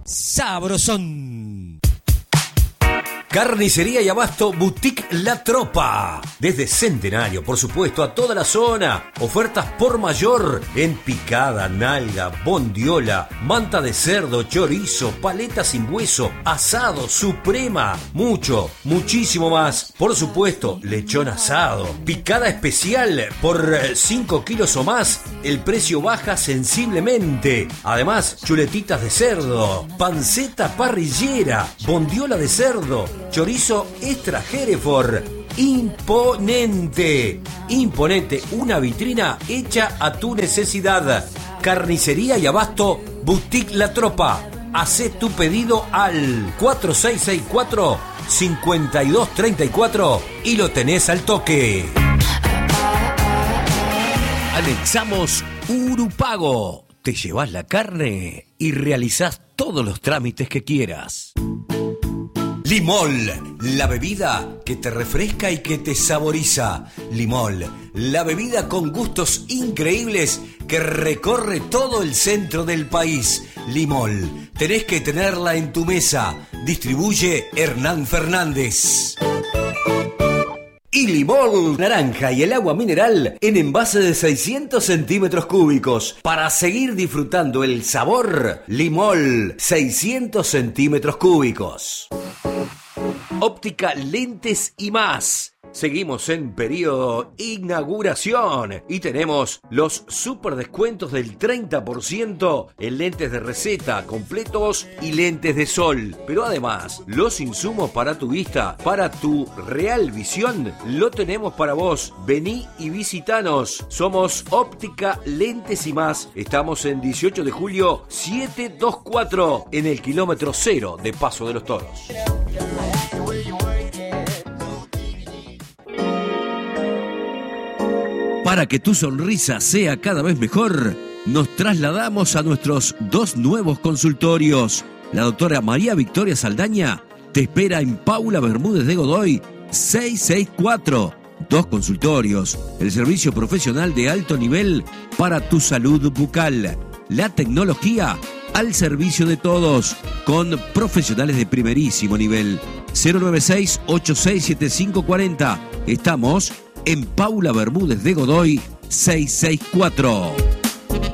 sabrosón. Carnicería y abasto Boutique La Tropa. Desde Centenario, por supuesto, a toda la zona. Ofertas por mayor en picada, nalga, bondiola, manta de cerdo, chorizo, paleta sin hueso, asado, suprema. Muchísimo más. Por supuesto, lechón asado. Picada especial por 5 kilos o más. El precio baja sensiblemente. Además, chuletitas de cerdo, panceta parrillera, bondiola de cerdo, chorizo extra Hereford. Imponente, una vitrina hecha a tu necesidad. Carnicería y abasto Boutique La Tropa. Hacé tu pedido al 4664-5234 y lo tenés al toque. Anexamos Urupago. Te llevas la carne y realizás todos los trámites que quieras. Limol, la bebida que te refresca y que te saboriza. Limol, la bebida con gustos increíbles que recorre todo el centro del país. Limol, tenés que tenerla en tu mesa. Distribuye Hernán Fernández. Y Limol naranja y el agua mineral en envase de 600 centímetros cúbicos. Para seguir disfrutando el sabor, Limol 600 centímetros cúbicos. Óptica Lentes y Más. Seguimos en periodo inauguración y tenemos los super descuentos del 30% en lentes de receta completos y lentes de sol. Pero además, los insumos para tu vista, para tu real visión, lo tenemos para vos. Vení y visitanos. Somos Óptica Lentes y Más. Estamos en 18 de julio 724 en el kilómetro 0 de Paso de los Toros. Para que tu sonrisa sea cada vez mejor, nos trasladamos a nuestros 2 nuevos consultorios. La doctora María Victoria Saldaña te espera en Paula Bermúdez de Godoy, 664. 2 consultorios, el servicio profesional de alto nivel para tu salud bucal. La tecnología al servicio de todos, con profesionales de primerísimo nivel. 096-867540. Estamos en Paula Bermúdez de Godoy, 664.